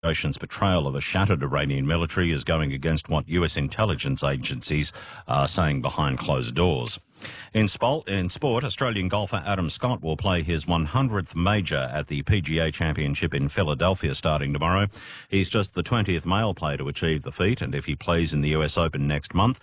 Ocean's betrayal of a shattered Iranian military is going against what US intelligence agencies are saying behind closed doors. In sport, Australian golfer Adam Scott will play his 100th major at the PGA Championship in Philadelphia starting tomorrow. He's just the 20th male player to achieve the feat, and if he plays in the US Open next month...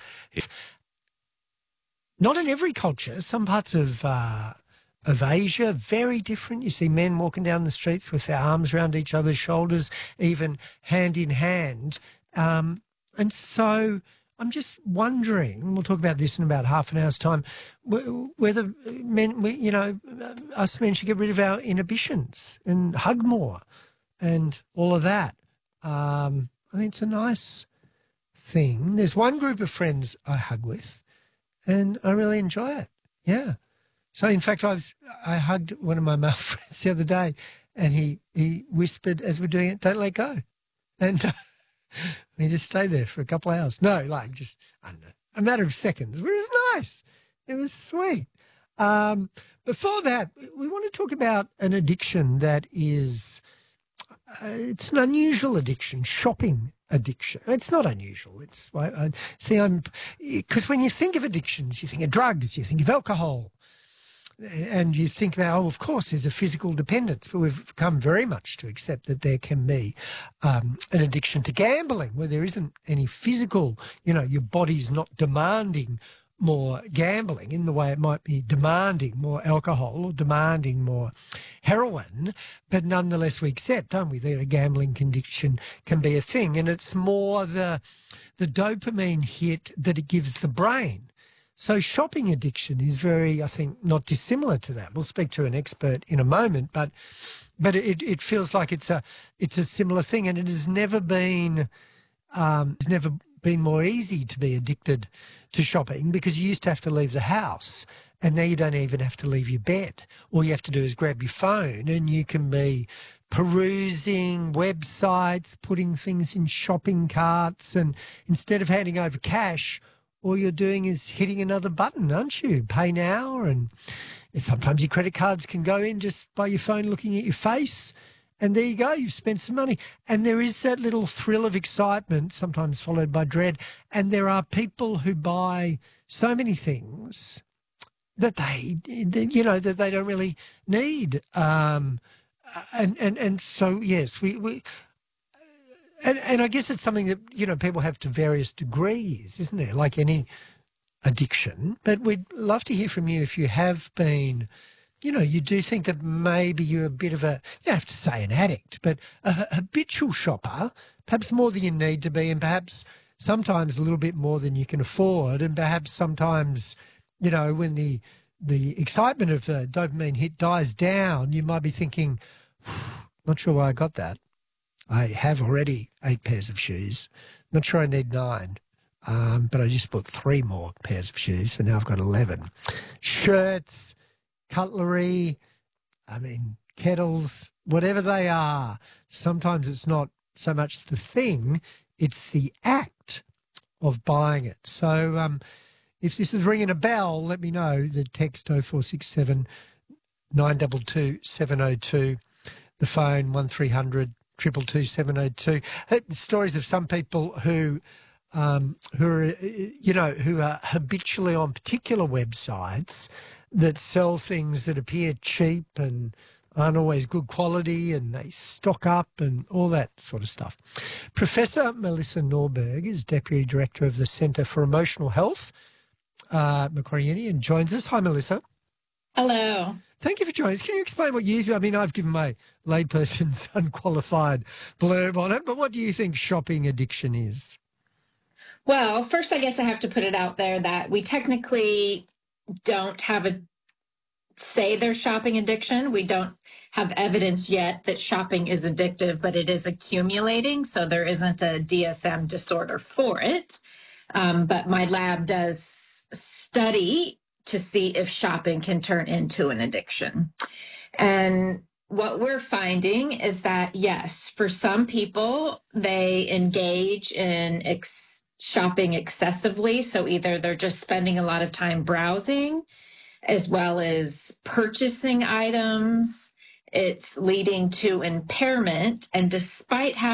Not in every culture. Some parts of Asia, very different. You see men walking down the streets with their arms around each other's shoulders, even hand in hand. And so I'm just wondering, we'll talk about this in about half an hour's time, whether men, us men should get rid of our inhibitions and hug more and all of that. I think it's a nice thing. There's one group of friends I hug with and I really enjoy it. Yeah. So, in fact, I hugged one of my male friends the other day and he whispered as we're doing it, "Don't let go." And we just stayed there for a couple of hours. No, I don't know, a matter of seconds. It was nice. It was sweet. Before that, we want to talk about an addiction that is, it's an unusual addiction, shopping addiction. It's not unusual. Because when you think of addictions, you think of drugs, you think of alcohol, and you think about, of course, there's a physical dependence, but we've come very much to accept that there can be an addiction to gambling where there isn't any physical, your body's not demanding more gambling in the way it might be demanding more alcohol or demanding more heroin, but nonetheless we accept, don't we, that a gambling addiction can be a thing, and it's more the dopamine hit that it gives the brain. So shopping addiction is very, I think, not dissimilar to that. We'll speak to an expert in a moment, but it feels like it's a similar thing, and it has never been more easy to be addicted to shopping because you used to have to leave the house, and now you don't even have to leave your bed. All you have to do is grab your phone, and you can be perusing websites, putting things in shopping carts, and instead of handing over cash, all you're doing is hitting another button, aren't you? Pay now, and sometimes your credit cards can go in just by your phone looking at your face, and there you go, you've spent some money. And there is that little thrill of excitement, sometimes followed by dread, and there are people who buy so many things that they don't really need. And so, yes, And I guess it's something that, people have to various degrees, isn't there, like any addiction. But we'd love to hear from you if you have been, you do think that maybe you're a bit of you don't have to say an addict, but a habitual shopper, perhaps more than you need to be, and perhaps sometimes a little bit more than you can afford, and perhaps sometimes, when the excitement of the dopamine hit dies down, you might be thinking, not sure why I got that. I have already 8 pairs of shoes. Not sure I need 9, but I just bought 3 more pairs of shoes, so now I've got 11. Shirts, cutlery, kettles, whatever they are. Sometimes it's not so much the thing, it's the act of buying it. So if this is ringing a bell, let me know. The text 0467 922 702, the phone 1300 222 702. Stories of some people who are habitually on particular websites that sell things that appear cheap and aren't always good quality, and they stock up and all that sort of stuff. Professor Melissa Norberg is Deputy Director of the Centre for Emotional Health, Macquarie Uni, and joins us. Hi, Melissa. Hello. Thank you for joining us. Can you explain what you... I've given my layperson's unqualified blurb on it, but what do you think shopping addiction is? Well, first, I guess I have to put it out there that we technically don't say there's shopping addiction. We don't have evidence yet that shopping is addictive, but it is accumulating, so there isn't a DSM disorder for it. But my lab does study to see if shopping can turn into an addiction. And what we're finding is that, yes, for some people, they engage in shopping excessively. So either they're just spending a lot of time browsing as well as purchasing items. It's leading to impairment. And despite having